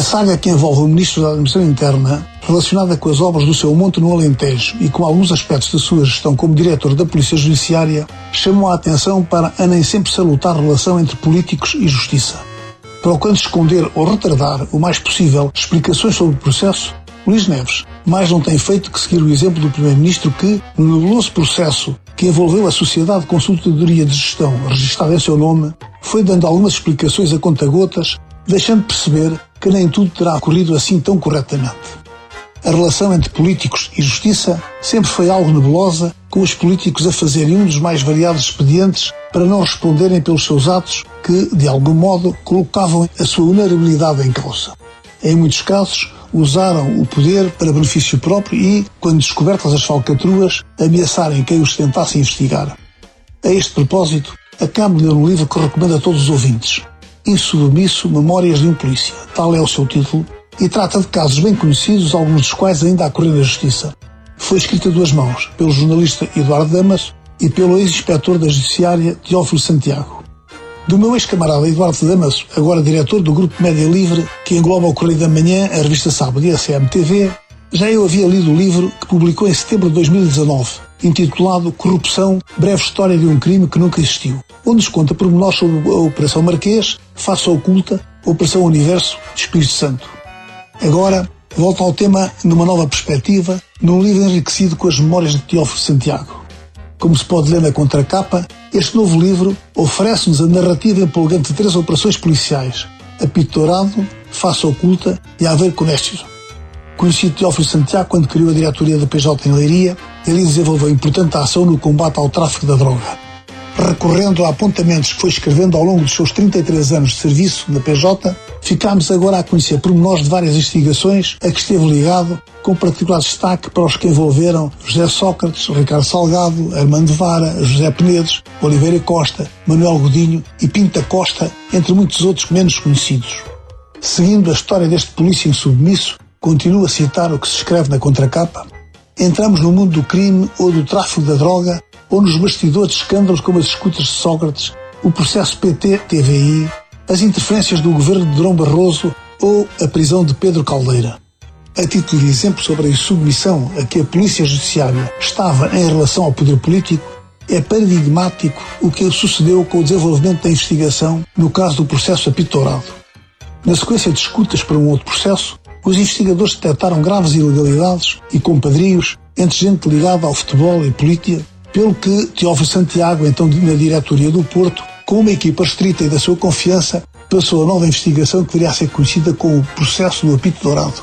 saga que envolve o Ministro da Administração Interna, relacionada com as obras do seu monte no Alentejo e com alguns aspectos da sua gestão como diretor da Polícia Judiciária, chamou a atenção para a nem sempre salutar relação entre políticos e justiça. Procurando esconder ou retardar o mais possível explicações sobre o processo, Luís Neves mais não tem feito que seguir o exemplo do Primeiro-Ministro que, no nebuloso processo que envolveu a Sociedade de Consultadoria de Gestão, registada em seu nome, foi dando algumas explicações a conta-gotas, deixando perceber que nem tudo terá ocorrido assim tão corretamente. A relação entre políticos e justiça sempre foi algo nebulosa, com os políticos a fazerem um dos mais variados expedientes para não responderem pelos seus atos que, de algum modo, colocavam a sua vulnerabilidade em causa. Em muitos casos, usaram o poder para benefício próprio e, quando descobertas as falcatruas, ameaçarem quem os tentasse investigar. A este propósito, acabo de ler um livro que recomendo a todos os ouvintes. Insubmisso, Memórias de um Polícia, tal é o seu título, e trata de casos bem conhecidos, alguns dos quais ainda a correr na Justiça. Foi escrita a duas mãos, pelo jornalista Eduardo Damaso e pelo ex-inspetor da Judiciária Teófilo Santiago. Do meu ex-camarada Eduardo Damaso, agora diretor do Grupo Média Livre, que engloba o Correio da Manhã, a Revista Sábado e a CMTV, já eu havia lido o livro que publicou em setembro de 2019, intitulado Corrupção, breve história de um crime que nunca existiu, onde nos conta pormenores sobre a Operação Marquês, Face Oculta, Operação Universo, Espírito Santo. Agora, volto ao tema numa nova perspectiva, num livro enriquecido com as memórias de Teófilo Santiago. Como se pode ler na contracapa, este novo livro oferece-nos a narrativa empolgante de 3 operações policiais: Apito Dourado, Face Oculta e Aveiro Conéscio. Conheci Teófilo Santiago quando criou a diretoria da PJ em Leiria e ali desenvolveu importante ação no combate ao tráfico da droga. Recorrendo a apontamentos que foi escrevendo ao longo dos seus 33 anos de serviço na PJ, ficámos agora a conhecer pormenores de várias investigações a que esteve ligado, com particular destaque para os que envolveram José Sócrates, Ricardo Salgado, Armando Vara, José Penedes, Oliveira Costa, Manuel Godinho e Pinta Costa, entre muitos outros menos conhecidos. Seguindo a história deste polícia insubmisso, continuo a citar o que se escreve na contracapa: entramos no mundo do crime ou do tráfico da droga, ou nos bastidores de escândalos como as escutas de Sócrates, o processo PT-TVI, as interferências do governo de Durão Barroso ou a prisão de Pedro Caldeira. A título de exemplo sobre a insubmissão a que a Polícia Judiciária estava em relação ao poder político, é paradigmático o que sucedeu com o desenvolvimento da investigação no caso do processo Apito Dourado. Na sequência de escutas para um outro processo, os investigadores detectaram graves ilegalidades e compadrios entre gente ligada ao futebol e política, pelo que Teófilo Santiago, então na diretoria do Porto, com uma equipa restrita e da sua confiança, passou a nova investigação que viria a ser conhecida como o processo do Apito Dourado.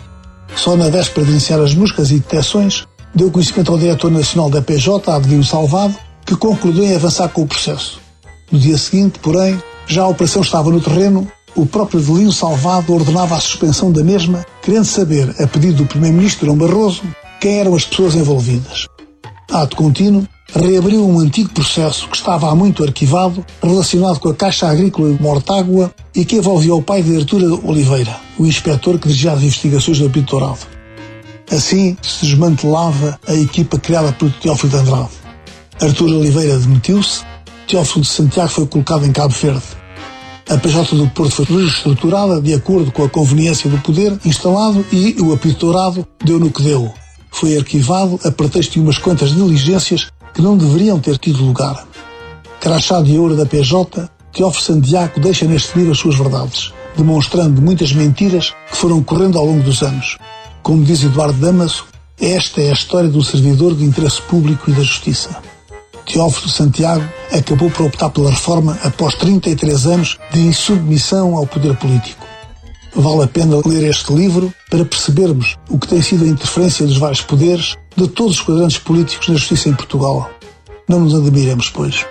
Só na véspera de iniciar as buscas e detecções, deu conhecimento ao diretor nacional da PJ, Adelino Salvado, que concluiu em avançar com o processo. No dia seguinte, porém, já a operação estava no terreno, o próprio Adelino Salvado ordenava a suspensão da mesma, querendo saber, a pedido do Primeiro-Ministro Durão Barroso, quem eram as pessoas envolvidas. Ato contínuo, reabriu um antigo processo que estava há muito arquivado, relacionado com a Caixa Agrícola de Mortágua e que envolvia o pai de Artur Oliveira, o inspetor que dirigia as investigações do Apito Dourado. Assim se desmantelava a equipa criada por Teófilo de Andrade. Artur Oliveira demitiu-se, Teófilo de Santiago foi colocado em Cabo Verde. A PJ do Porto foi reestruturada de acordo com a conveniência do poder instalado e o Apito Dourado deu no que deu. Foi arquivado a pretexto de umas quantas diligências que não deveriam ter tido lugar. Crachá de ouro da PJ, Teófilo Santiago deixa neste livro as suas verdades, demonstrando muitas mentiras que foram correndo ao longo dos anos. Como diz Eduardo Damaso, esta é a história do servidor do interesse público e da justiça. Teófilo Santiago acabou por optar pela reforma após 33 anos de insubmissão ao poder político. Vale a pena ler este livro para percebermos o que tem sido a interferência dos vários poderes de todos os quadrantes políticos na justiça em Portugal. Não nos admiremos, pois.